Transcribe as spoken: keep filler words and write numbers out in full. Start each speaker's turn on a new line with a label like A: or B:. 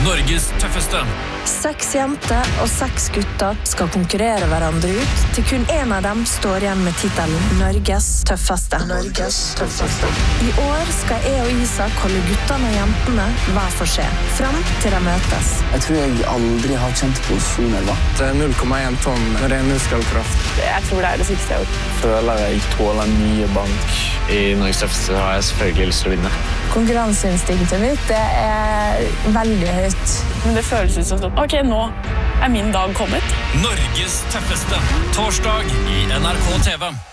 A: Norges tøffeste.
B: Seks jenter og seks gutter skal konkurrere hverandre ut, til kun en av dem står igjen med titelen Norges tøffeste. Norges tøffeste. I år skal jeg og Isak holde guttene og jentene hver for seg, fram til de møtes.
C: Jeg tror jeg aldri har kjent på så nervøst.
D: null komma én tonn ren muskelkraft.
E: Jeg tror det er det siste jeg har gjort.
C: Føler jeg tåler mye bank.
F: I Norges tøffeste har jeg selvfølgelig lyst til å vinne.
E: Konkurranseinstinktet mitt det er veldig høyt. Men det føles ut som sånn, ok, nå er min dag kommet.
A: Norges tøffeste. Torsdag i N R K T V.